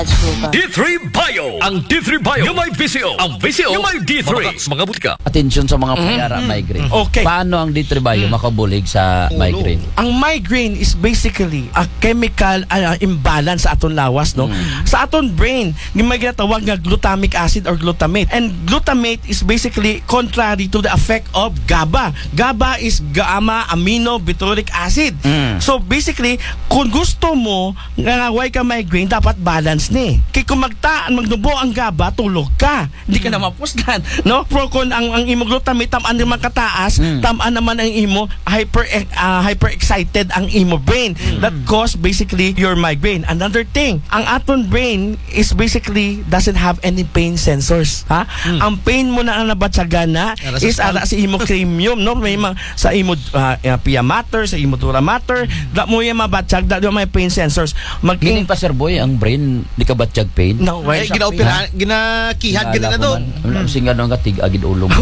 D3 Bio. Ang D3 Bio yung may VCO. Ang VCO yung may D3. Mabaka sa mga butika. Atensyon sa mga payara migraine. Okay. Paano ang D3 Bio makabulig sa migraine? Ang migraine is basically a chemical imbalance sa aton lawas, no? Sa aton brain, may ginatawag nga glutamic acid or glutamate. And glutamate is basically contrary to the effect of GABA. GABA is gamma amino butyric acid. So basically, kung gusto mo nga way ka migraine, dapat balance ni. Kaya kung magdubo ang GABA, tulog ka. Hindi ka na mapuslan, no? Pero kung ang imo glutamate tamaan naman kataas, tamaan naman ang imo hyper excited ang imo brain. That cause basically your migraine. Another thing, ang aton brain is basically doesn't have any pain sensors, ha? Ang pain mo na ang nabatsagan na is ara sa imo cranium, no? May sa imo pia mater, sa imo dura mater, da mo yung mabatsag, da may pain sensors. Gining pa sir boy, ang brain di ka batsyag pain. No, Ay, ginakihan ka na doon. Singa nung katig agid ulong.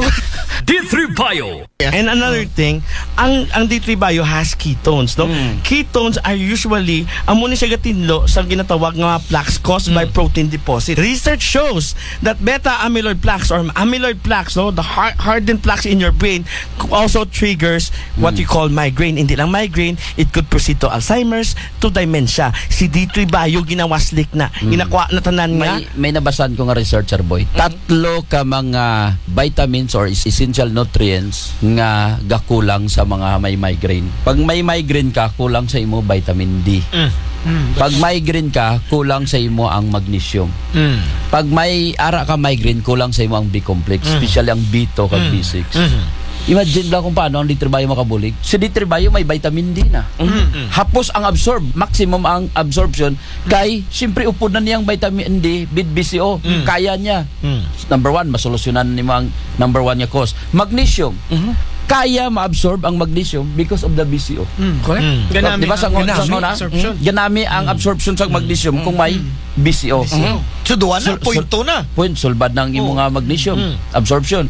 D3 Bio. And another thing, ang D3 Bio has ketones, no? Ketones are usually amo ni siya gatinlo sa ginatawag nga plaques caused by protein deposit. Research shows that beta amyloid plaques or amyloid plaques, no, the hardened plaques in your brain also triggers what you call migraine. Hindi lang migraine, it could proceed to Alzheimer's, to dementia. Si D3 Bio ginawaslik na. Ginakuha na tanan nga. May nabasan ko nga researcher boy. Tatlo ka mga vitamins or essential nutrients nga gakulang sa mga may migraine. Pag may migraine ka, kulang sa imo vitamin D. Pag migraine ka, kulang sa imo ang magnesium. Pag may ara ka migraine, kulang sa imo ang B-complex, especially ang B2 kag B6. Imagine lang kung paano ang D3 Bio makabulig. Si D3 Bio may vitamin D na. Hapos ang absorb, maximum ang absorption kay siyempre upod na niyang vitamin D with BCO. Kaya niya. Number one, masolusyonan ni ang number one nga cause. Magnesium. Kaya ma-absorb ang magnesium because of the BCO. Correct? Ganami Di ba sa absorption. ganami ang absorption sa magnesium kung may BCO. So, duwan na, point 2 na. Point, sulbad ng imo nga magnesium absorption.